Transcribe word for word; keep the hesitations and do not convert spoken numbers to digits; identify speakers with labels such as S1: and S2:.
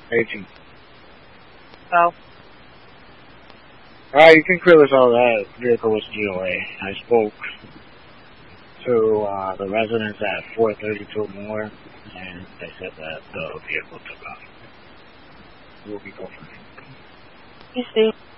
S1: eighteen.
S2: Oh.
S1: Alright, you can clear this all that vehicle was G O A. I spoke to uh, the residents at four thirty-two more, and they said that the vehicle took off. We'll be going.
S2: You see.